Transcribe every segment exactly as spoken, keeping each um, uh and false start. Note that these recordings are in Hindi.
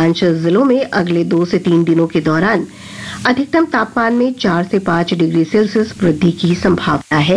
अधिकांश जिलों में अगले दो से तीन दिनों के दौरान अधिकतम तापमान में चार से पांच डिग्री सेल्सियस वृद्धि की संभावना है।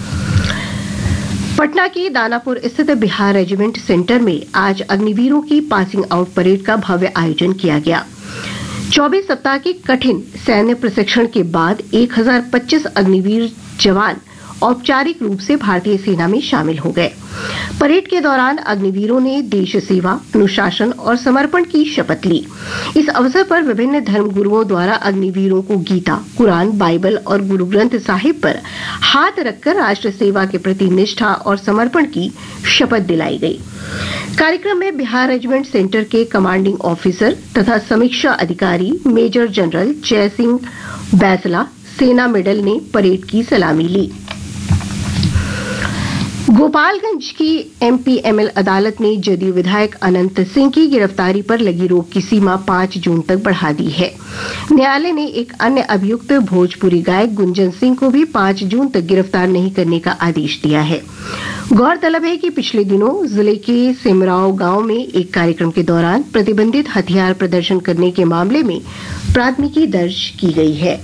पटना के दानापुर स्थित बिहार रेजिमेंट सेंटर में आज अग्निवीरों की पासिंग आउट परेड का भव्य आयोजन किया गया। चौबीस सप्ताह के कठिन सैन्य प्रशिक्षण के बाद एक हजार पच्चीस अग्निवीर जवान औपचारिक रूप से भारतीय सेना में शामिल हो गए। परेड के दौरान अग्निवीरों ने देश सेवा, अनुशासन और समर्पण की शपथ ली। इस अवसर पर विभिन्न धर्म गुरुओं द्वारा अग्निवीरों को गीता, कुरान, बाइबल और गुरु ग्रंथ साहिब पर हाथ रखकर राष्ट्र सेवा के प्रति निष्ठा और समर्पण की शपथ दिलाई गई। कार्यक्रम में बिहार रेजिमेंट सेंटर के कमांडिंग ऑफिसर तथा समीक्षा अधिकारी मेजर जनरल जय सिंह बैसला सेना मेडल ने परेड की सलामी ली। गोपालगंज की एमपीएमएल अदालत ने जदयू विधायक अनंत सिंह की गिरफ्तारी पर लगी रोक की सीमा पांच जून तक बढ़ा दी है। न्यायालय ने एक अन्य अभियुक्त भोजपुरी गायक गुंजन सिंह को भी पांच जून तक गिरफ्तार नहीं करने का आदेश दिया है। गौरतलब है कि पिछले दिनों जिले के सिमराव गांव में एक कार्यक्रम के दौरान प्रतिबंधित हथियार प्रदर्शन करने के मामले में प्राथमिकी दर्ज की गई है।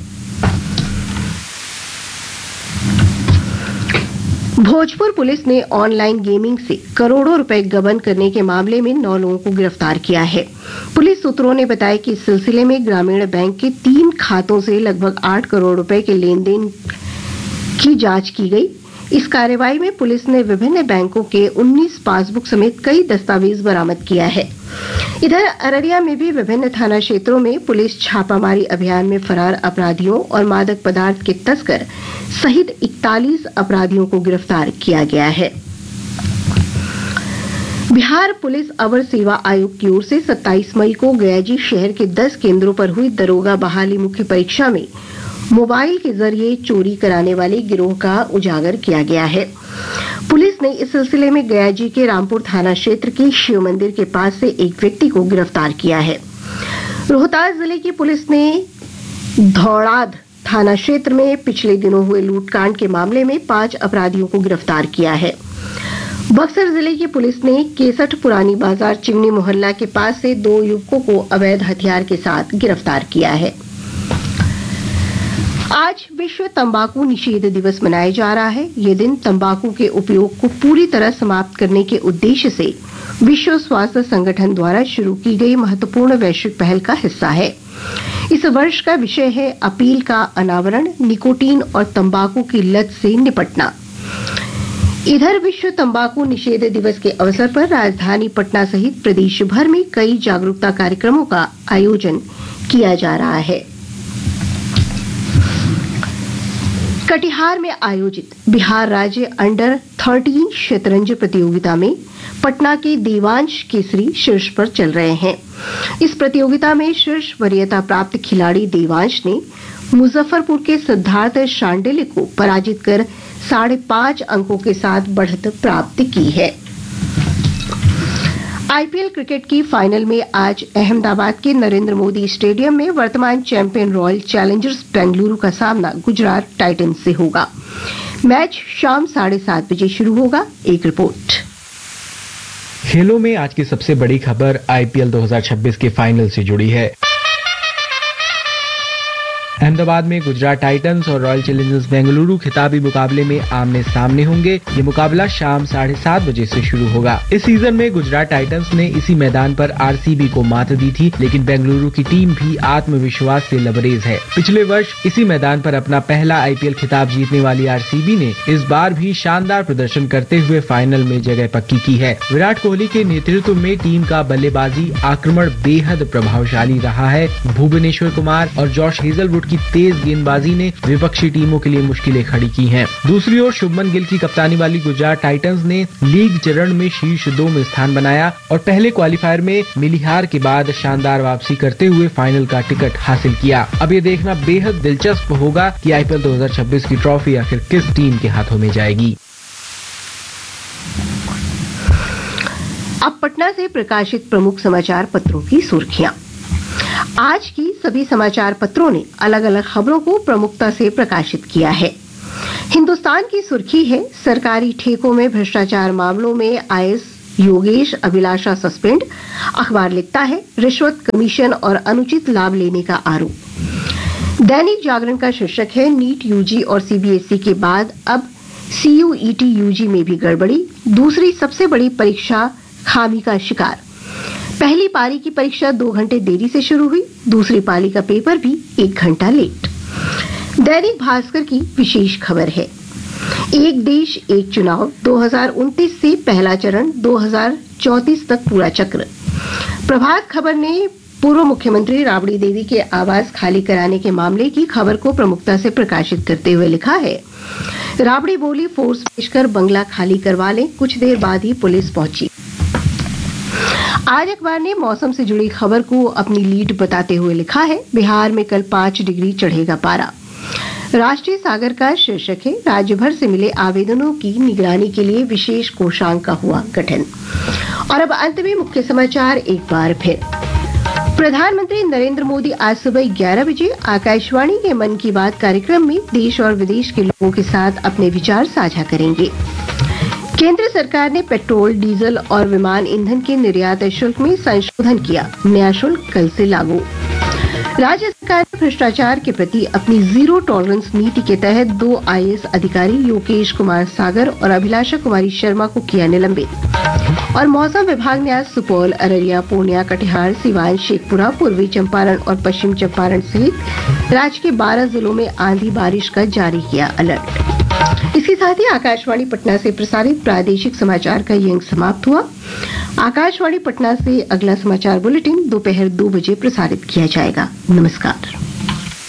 भोजपुर पुलिस ने ऑनलाइन गेमिंग से करोड़ों रुपए गबन करने के मामले में नौ लोगों को गिरफ्तार किया है। पुलिस सूत्रों ने बताया कि इस सिलसिले में ग्रामीण बैंक के तीन खातों से लगभग आठ करोड़ रुपए के लेन देन की जांच की गई। इस कार्रवाई में पुलिस ने विभिन्न बैंकों के उन्नीस पासबुक समेत कई दस्तावेज बरामद किया है। इधर अररिया में भी विभिन्न थाना क्षेत्रों में पुलिस छापामारी अभियान में फरार अपराधियों और मादक पदार्थ के तस्कर सहित इकतालीस अपराधियों को गिरफ्तार किया गया है। बिहार पुलिस अवर सेवा आयोग की ओर से सत्ताईस मई को गयाजी शहर के दस केंद्रों पर हुई दरोगा बहाली मुख्य परीक्षा में मोबाइल के जरिए चोरी कराने वाले गिरोह का उजागर किया गया है। पुलिस ने इस सिलसिले में गयाजी के रामपुर थाना क्षेत्र के शिव मंदिर के पास से एक व्यक्ति को गिरफ्तार किया है। रोहतास जिले की पुलिस ने धौड़ाद थाना क्षेत्र में पिछले दिनों हुए लूटकांड के मामले में पांच अपराधियों को गिरफ्तार किया है। बक्सर जिले की पुलिस ने केसठ पुरानी बाजार चिमनी मोहल्ला के पास से दो युवकों को अवैध हथियार के साथ गिरफ्तार किया है। आज विश्व तंबाकू निषेध दिवस मनाया जा रहा है। ये दिन तंबाकू के उपयोग को पूरी तरह समाप्त करने के उद्देश्य से विश्व स्वास्थ्य संगठन द्वारा शुरू की गई महत्वपूर्ण वैश्विक पहल का हिस्सा है। इस वर्ष का विषय है अपील का अनावरण, निकोटीन और तंबाकू की लत से निपटना। इधर विश्व तंबाकू निषेध दिवस के अवसर पर राजधानी पटना सहित प्रदेश भर में कई जागरूकता कार्यक्रमों का आयोजन किया जा रहा है। कटिहार में आयोजित बिहार राज्य अंडर थर्टीन शतरंज प्रतियोगिता में पटना के देवांश केसरी शीर्ष पर चल रहे हैं। इस प्रतियोगिता में शीर्ष वरीयता प्राप्त खिलाड़ी देवांश ने मुजफ्फरपुर के सिद्धार्थ शांडिल्य को पराजित कर साढ़े पांच अंकों के साथ बढ़त प्राप्त की है। आईपीएल क्रिकेट की फाइनल में आज अहमदाबाद के नरेंद्र मोदी स्टेडियम में वर्तमान चैंपियन रॉयल चैलेंजर्स बेंगलुरु का सामना गुजरात टाइटंस से होगा। मैच शाम साढ़े सात बजे शुरू होगा। एक रिपोर्ट। खेलों में आज की सबसे बड़ी खबर आईपीएल दो हज़ार छब्बीस के फाइनल से जुड़ी है। अहमदाबाद में गुजरात टाइटंस और रॉयल चैलेंजर्स बेंगलुरु खिताबी मुकाबले में आमने सामने होंगे। ये मुकाबला शाम साढ़े सात बजे से शुरू होगा। इस सीजन में गुजरात टाइटंस ने इसी मैदान पर आरसीबी को मात दी थी, लेकिन बेंगलुरु की टीम भी आत्मविश्वास से लबरेज है। पिछले वर्ष इसी मैदान पर अपना पहला आईपीएल खिताब जीतने वाली आरसीबी ने इस बार भी शानदार प्रदर्शन करते हुए फाइनल में जगह पक्की की है। विराट कोहली के नेतृत्व में टीम का बल्लेबाजी आक्रमण बेहद प्रभावशाली रहा है। भुवनेश्वर कुमार और जॉश हेजलवुड की तेज गेंदबाजी ने विपक्षी टीमों के लिए मुश्किलें खड़ी की हैं। दूसरी ओर शुभमन गिल की कप्तानी वाली गुजरात टाइटंस ने लीग चरण में शीर्ष दो में स्थान बनाया और पहले क्वालिफायर में मिली हार के बाद शानदार वापसी करते हुए फाइनल का टिकट हासिल किया। अब ये देखना बेहद दिलचस्प होगा कि आईपीएल दो हज़ार छब्बीस की ट्रॉफी आखिर किस टीम के हाथों में जाएगी। अब पटना से प्रकाशित प्रमुख समाचार पत्रों की सुर्खियां। आज की सभी समाचार पत्रों ने अलग अलग खबरों को प्रमुखता से प्रकाशित किया है। हिंदुस्तान की सुर्खी है, सरकारी ठेकों में भ्रष्टाचार मामलों में आईएएस योगेश अभिलाषा सस्पेंड। अखबार लिखता है रिश्वत, कमीशन और अनुचित लाभ लेने का आरोप। दैनिक जागरण का शीर्षक है नीट यूजी और सीबीएसई के बाद अब सीयूईटी यूजी में भी गड़बड़ी, दूसरी सबसे बड़ी परीक्षा खामी का शिकार। पहली पारी की परीक्षा दो घंटे देरी से शुरू हुई, दूसरी पारी का पेपर भी एक घंटा लेट। दैनिक भास्कर की विशेष खबर है एक देश एक चुनाव, दो हज़ार उनतीस से पहला चरण, दो हज़ार चौंतीस तक पूरा चक्र। प्रभात खबर ने पूर्व मुख्यमंत्री राबड़ी देवी के आवास खाली कराने के मामले की खबर को प्रमुखता से प्रकाशित करते हुए लिखा है राबड़ी बोली फोर्स पेश कर बंगला खाली करवा लें, कुछ देर बाद ही पुलिस पहुंची। आज अखबार ने मौसम से जुड़ी खबर को अपनी लीड बताते हुए लिखा है बिहार में कल पांच डिग्री चढ़ेगा पारा। राष्ट्रीय सागर का शीर्षक है राज्य भर से मिले आवेदनों की निगरानी के लिए विशेष कोषांग का हुआ गठन। और अब अंत में मुख्य समाचार एक बार फिर। प्रधानमंत्री नरेंद्र मोदी आज सुबह ग्यारह बजे आकाशवाणी के मन की बात कार्यक्रम में देश और विदेश के लोगों के साथ अपने विचार साझा करेंगे। केंद्र सरकार ने पेट्रोल, डीजल और विमान ईंधन के निर्यात शुल्क में संशोधन किया, नया शुल्क कल से लागू। राज्य सरकार ने भ्रष्टाचार के प्रति अपनी जीरो टॉलरेंस नीति के तहत दो आईएएस अधिकारी योगेश कुमार सागर और अभिलाषा कुमारी शर्मा को किया निलंबित। और मौसम विभाग ने आज सुपौल, अररिया, पूर्णिया, कटिहार, सिवान, शेखपुरा, पूर्वी चंपारण और पश्चिम चंपारण सहित राज्य के बारह जिलों में आंधी बारिश का जारी किया अलर्ट। इसके साथ ही आकाशवाणी पटना से प्रसारित प्रादेशिक समाचार का ये अंक समाप्त हुआ। आकाशवाणी पटना से अगला समाचार बुलेटिन दोपहर दो बजे प्रसारित किया जाएगा। नमस्कार।